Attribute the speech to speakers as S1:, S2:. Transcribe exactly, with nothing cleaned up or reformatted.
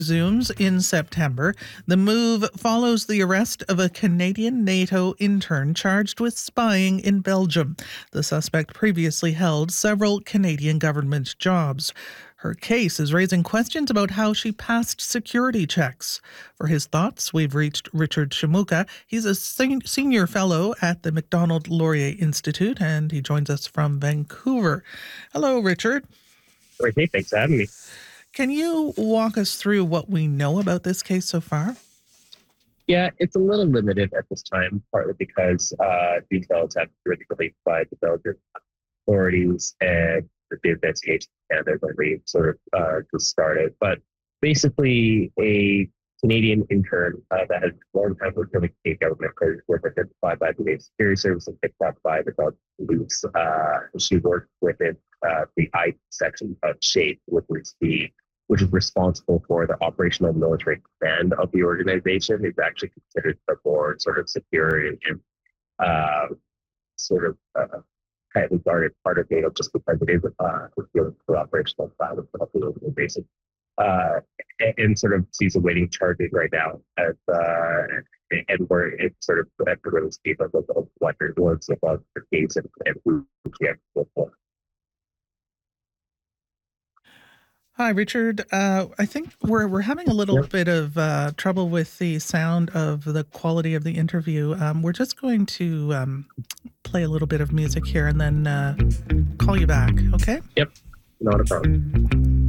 S1: Resumes in September. The move follows the arrest of a Canadian NATO intern charged with spying in Belgium. The suspect previously held several Canadian government jobs. Her case is raising questions about how she passed security checks. For his thoughts, we've reached Richard Shimooka. He's a sen- senior fellow at the Macdonald Laurier Institute, and he joins us from Vancouver. Hello, Richard.
S2: Great. Hey, thanks for having me.
S1: Can you walk us through what we know about this case so far?
S2: Yeah, it's a little limited at this time, partly because uh, details have been released by the Belgian authorities and the investigation in Canada that we sort of uh, just started. But basically, a Canadian intern uh, that has long time worked for the Canadian government was identified by the Security Service and picked up by the Belgian police. Uh, she worked within uh, the I T section of SHAPE, which was the which is responsible for the operational military command of the organization. It's actually considered the more sort of secure and uh, sort of uh, tightly guarded part of NATO just because it is uh, dealing with the operational side of the organization. Uh, and, and sort of she's awaiting charges right now as uh, and we're in sort of at the real state of what her was about the case and, and who she actually was.
S1: Hi, Richard. Uh, I think we're we're having a little
S2: Yep.
S1: bit of uh, trouble with the sound of the quality of the interview. Um, we're just going to um, play a little bit of music here and then uh, call you back, okay?
S2: Yep, not a problem.